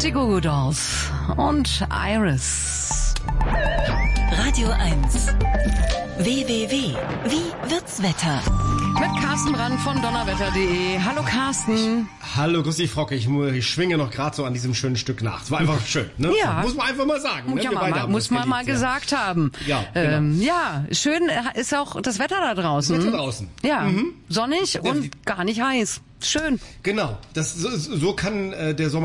Die Goo Goo Dolls und Iris. Radio 1. www. Wie wird's Wetter? Mit Carsten Brandt von donnerwetter.de. Hallo Carsten. Hallo, grüß dich, Frocke. Ich schwinge noch gerade so an diesem schönen Stück nach. Es war einfach schön, ne? Ja. Muss man einfach mal sagen. Ne? Ja, muss man mal gesagt haben. Ja, genau. Ja, schön ist auch das Wetter da draußen. Das Wetter draußen. Ja, sonnig und gar nicht heiß. Schön. Genau, so kann der Sommer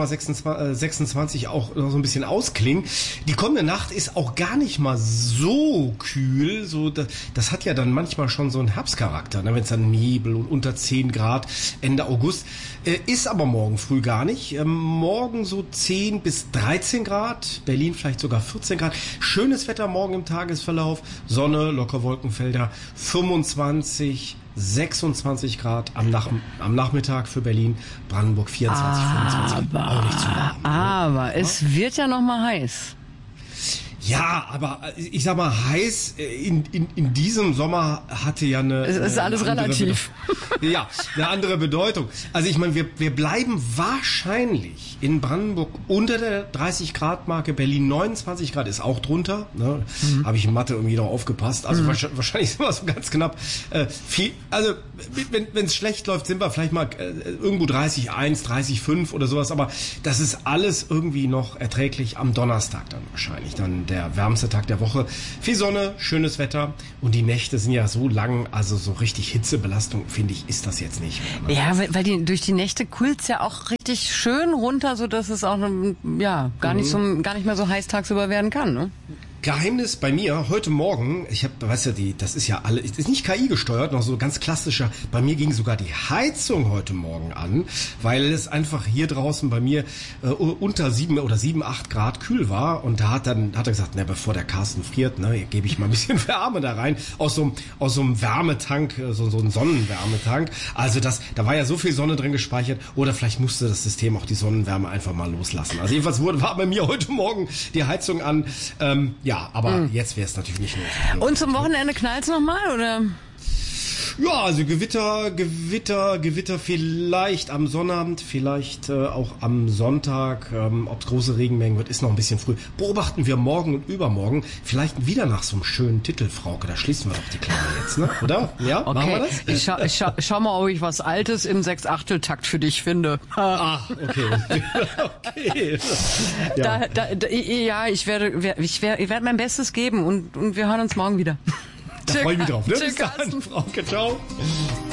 26 auch noch so ein bisschen ausklingen. Die kommende Nacht ist auch gar nicht mal so kühl. So, das hat ja dann manchmal schon so einen Herbstcharakter, ne? Wenn es dann Nebel und unter 10 Grad Ende August. Ist aber morgen früh gar nicht. Morgen so 10 bis 13 Grad, Berlin vielleicht sogar 14 Grad. Schönes Wetter morgen im Tagesverlauf. Sonne, locker Wolkenfelder, 25 26 Grad am Nachmittag für Berlin, Brandenburg 24, 25. Auch nicht zu warm. Aber es wird ja noch mal heiß. Ja, aber ich sag mal, heiß in diesem Sommer hatte ja eine... Es ist alles relativ. Ja, eine andere Bedeutung. Also ich meine, wir bleiben wahrscheinlich in Brandenburg unter der 30 Grad Marke. Berlin 29 Grad ist auch drunter. Ne? Habe ich in Mathe irgendwie noch aufgepasst. Also wahrscheinlich sind wir so ganz knapp. Also wenn es schlecht läuft, sind wir vielleicht mal irgendwo 30,1, 30,5 oder sowas. Aber das ist alles irgendwie noch erträglich am Donnerstag dann wahrscheinlich. Dann der wärmste Tag der Woche. Viel Sonne, schönes Wetter und die Nächte sind ja so lang, also so richtig Hitzebelastung, finde ich, ist das jetzt nicht mehr. Ne? Ja, weil durch die Nächte kühlt's ja auch richtig schön runter, so dass es auch gar nicht mehr so heiß tagsüber werden kann, ne? Geheimnis bei mir heute Morgen, das ist ja alle, ist nicht KI gesteuert, noch so ganz klassischer, bei mir ging sogar die Heizung heute Morgen an, weil es einfach hier draußen bei mir unter 7 oder 7, 8 Grad kühl war und da hat er gesagt, bevor der Carsten friert, ne, gebe ich mal ein bisschen Wärme da rein, aus so einem Wärmetank, so ein Sonnenwärmetank, also da war ja so viel Sonne drin gespeichert oder vielleicht musste das System auch die Sonnenwärme einfach mal loslassen. Also jedenfalls war bei mir heute Morgen die Heizung an, ja, aber jetzt wäre es natürlich nicht nötig. Und zum Wochenende knallt's nochmal, oder? Ja, also Gewitter vielleicht am Sonnabend, vielleicht auch am Sonntag. Ob es große Regenmengen wird, ist noch ein bisschen früh. Beobachten wir morgen und übermorgen vielleicht wieder nach so einem schönen Titel, Frauke. Da schließen wir doch die Klammer jetzt, ne? Oder? Ja, okay. Machen wir das? Ich schau mal, ob ich was Altes im 6/8-Takt für dich finde. Okay. Okay. Ich werde mein Bestes geben und wir hören uns morgen wieder. Da freue ich mich drauf. Ne? Tschüss, Bis dann, Frauke. Ciao.